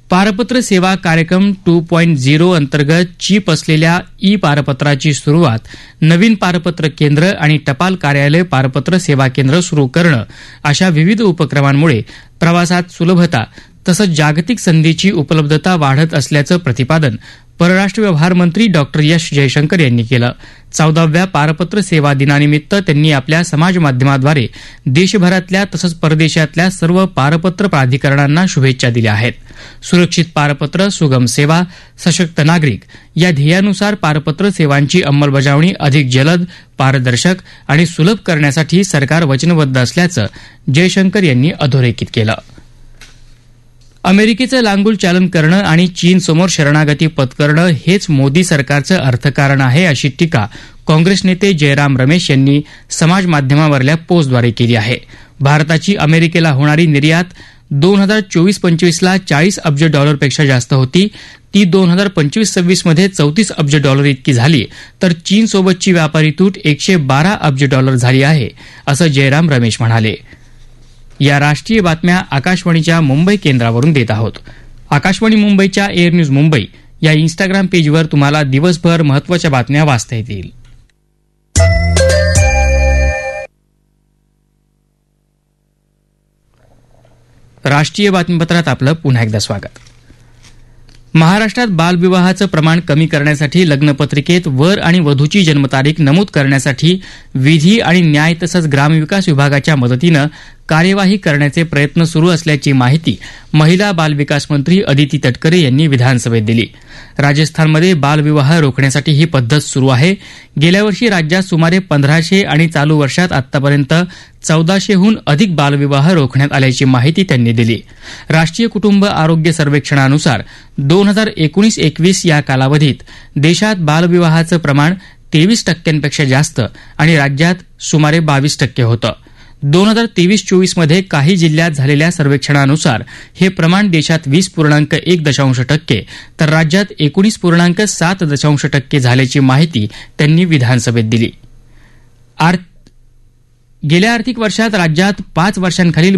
पारपत्र सेवा कार्यक्रम 2.0 अंतर्गत चीप असलेल्या ई पारपत्राची सुरुवात, नवीन पारपत्र केंद्र आणि टपाल कार्यालय पारपत्र सेवा केंद्र सुरू करणं अशा विविध उपक्रमांमुळे प्रवासात सुलभता तसंच जागतिक संधीची उपलब्धता वाढत असल्याचं प्रतिपादन परराष्ट्र व्यवहार मंत्री डॉक्टर एस जयशंकर यांनी केलं. 14व्या पारपत्र सेवा दिनानिमित्त त्यांनी आपल्या समाज माध्यमाद्वारे देशभरातल्या तसंच परदेशातल्या सर्व पारपत्र प्राधिकरणांना शुभेच्छा दिल्या आहेत. सुरक्षित पारपत्र, सुगम सेवा, सशक्त नागरिक या ध्येयानुसार पारपत्र सेवांची अंमलबजावणी अधिक जलद, पारदर्शक आणि सुलभ करण्यासाठी सरकार वचनबद्ध असल्याचं जयशंकर यांनी अधोरेखित केलं. अमेरिकेचं लांगुल चालन करणं आणि चीनसमोर शरणागती पत्करणं हेच मोदी सरकारचं अर्थकारण आहे, अशी टीका काँग्रेस नेते जयराम रमेश यांनी समाज माध्यमावरल्या पोस्टद्वारे केली आहे. भारताची अमेरिकेला होणारी निर्यात 2024-25ला $40 अब्ज जास्त होती. ती 2025-26 मध्ये $34 अब्ज इतकी झाली, तर चीनसोबतची व्यापारी तूट $112 अब्ज झाली आहे, असं जयराम रमेश म्हणाले. या राष्ट्रीय बातम्या आकाशवाणीच्या मुंबई केंद्रावरून देत आहोत. आकाशवाणी मुंबईच्या एअर न्यूज मुंबई या इन्स्टाग्राम पेजवर तुम्हाला दिवसभर महत्वाच्या बातम्या वाचता येतील. राष्ट्रीय बातमीपत्रात आपलं पुन्हा एकदा स्वागत. महाराष्ट्रात बालविवाहाचं प्रमाण कमी करण्यासाठी लग्नपत्रिकेत वर आणि वधूची जन्मतारीख नमूद करण्यासाठी विधी आणि न्याय तसंच ग्रामविकास विभागाच्या मदतीनं कार्यवाही करण्याचे प्रयत्न सुरू असल्याची माहिती महिला बालविकास मंत्री अदिती तटकरे यांनी विधानसभेत दिली. राजस्थानमध्ये बालविवाह रोखण्यासाठी ही पद्धत सुरू आहे. गेल्या वर्षी राज्यात सुमारे 1500 आणि चालू वर्षात आतापर्यंत 1400हून अधिक बालविवाह रोखण्यात आल्याची माहिती त्यांनी दिली. राष्ट्रीय कुटुंब आरोग्य सर्वेक्षणानुसार 2019-21 या कालावधीत देशात बालविवाहाचं प्रमाण 23% जास्त आणि राज्यात सुमारे 22% होतं. 2023-24 मध्ये काही जिल्ह्यात झालेल्या सर्वेक्षणानुसार हे प्रमाण देशात 20.1% तर राज्यात 19.7% झाल्याची माहिती त्यांनी विधानसभेत दिली. गेल्या आर्थिक वर्षात राज्यात 5 वर्षांखालील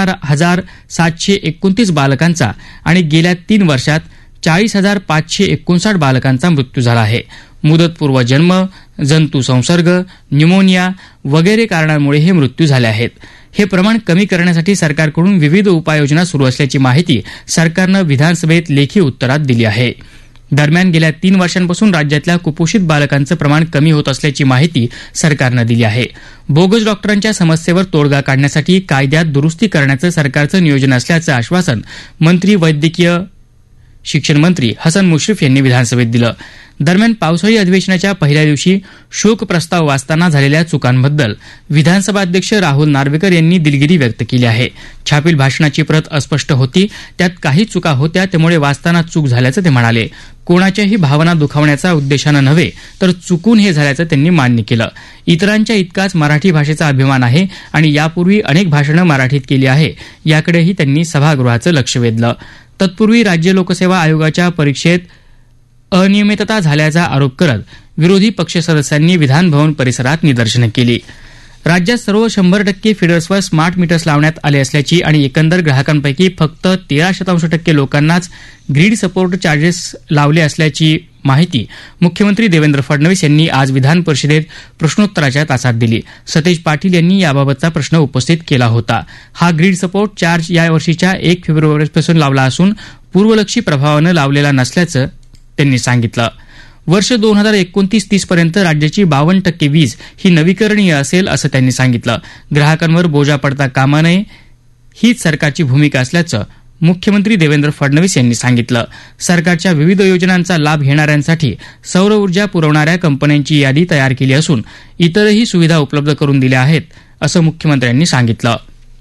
12,729 बालकांचा आणि गेल्या 3 वर्षात 40,559 बालकांचा मृत्यू झाला आहे. मुदतपूर्व जन्म, जंतू संसर्ग, न्यूमोनिया वगैरे कारणांमुळे हे मृत्यू झाले आहेत. हे प्रमाण कमी करण्यासाठी सरकारकडून विविध उपाययोजना सुरू असल्याची माहिती सरकारनं विधानसभेत लेखी उत्तरात दिली आहे. दरम्यान गेल्या 3 वर्षांपासून राज्यातल्या कुपोषित बालकांचं प्रमाण कमी होत असल्याची माहिती सरकारनं दिली आहे. बोगस डॉक्टरांच्या समस्येवर तोडगा काढण्यासाठी कायद्यात दुरुस्ती करण्याचं सरकारचं नियोजन असल्याचं आश्वासन मंत्री वैद्यकीय शिक्षण मंत्री हसन मुश्रीफ यांनी विधानसभेत दिलं. दरम्यान पावसाळी अधिवेशनाच्या पहिल्या दिवशी शोक प्रस्ताव वाचताना झालेल्या चुकांबद्दल विधानसभा अध्यक्ष राहुल नार्वेकर यांनी दिलगिरी व्यक्त केली आहे. छापील भाषणाची प्रत अस्पष्ट होती, त्यात काही चुका होत्या, त्यामुळे वाचताना चूक झाल्याचं ते म्हणाले. कोणाच्याही भावना दुखावण्याचा उद्देशानं नव्हे तर चुकून हे झाल्याचं त्यांनी मान्य केलं. इतरांच्या इतकाच मराठी भाषेचा अभिमान आहे आणि यापूर्वी अनेक भाषणं मराठीत केली आहे, याकडेही त्यांनी सभागृहाचं लक्ष वेधलं. तत्पूर्वी राज्य लोकसेवा आयोगाच्या परीक्षेत अनियमितता झाल्याचा आरोप करत विरोधी पक्ष सदस्यांनी विधानभवन परिसरात निदर्शनं केली. राज्यात सर्व 100% फीडर्सवर स्मार्ट मीटर्स लावण्यात आले असल्याची आणि एकंदर ग्राहकांपैकी फक्त 13% लोकांनाच ग्रीड सपोर्ट चार्जेस लावले असल्याची माहिती मुख्यमंत्री देवेंद्र फडणवीस यांनी आज विधान परिषदेत प्रश्नोत्तराच्या तासात दिली. सतेज पाटील यांनी याबाबतचा प्रश्न उपस्थित केला होता. हा ग्रीड सपोर्ट चार्ज या वर्षीच्या 1 फेब्रुवारीपासून लावला असून पूर्वलक्षी प्रभावानं लावलेला नसल्याचं त्यांनी सांगितलं. वर्ष 2029-30 पर्यंत राज्याची 52% वीज ही नवीकरणीय असेल असं त्यांनी सांगितलं. ग्राहकांवर बोजा पडता कामा नये हीच सरकारची भूमिका असल्याचं मुख्यमंत्री देवेंद्र फडणवीस यांनी सांगितलं. सरकारच्या विविध योजनांचा लाभ घेणाऱ्यांसाठी सौर ऊर्जा पुरवणाऱ्या कंपन्यांची यादी तयार केली असून इतरही सुविधा उपलब्ध करून दिल्या आहेत असं मुख्यमंत्र्यांनी सांगितलं.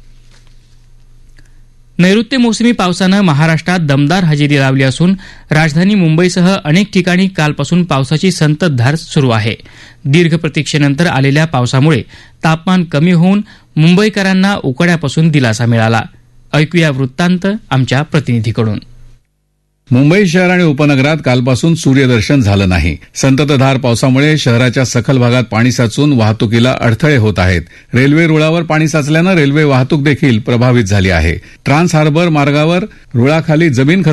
नैऋत्य मोसमी पावसानं महाराष्ट्रात दमदार हजेरी लावली असून राजधानी मुंबईसह अनेक ठिकाणी कालपासून पावसाची संततधार सुरू आहे. दीर्घ प्रतीक्षेनंतर आलेल्या पावसामुळे तापमान कमी होऊन मुंबईकरांना उकाड्यापासून दिलासा मिळाला. ऐकूया वृत्तांत आमच्या प्रतिनिधीकडून. मुंबई शहर आणि उपनगरात कालपासून सूर्यदर्शन झालं नाही. संततधार पावसामुळे शहराच्या सखल भागात पाणी साचून वाहतुकीला अडथळे होत आहेत. रेल्वे रुळावर पाणी साचल्यानं रेल्वे वाहतूक देखील प्रभावित झाली आहे. ट्रान्स हार्बर मार्गावर रुळाखाली जमीन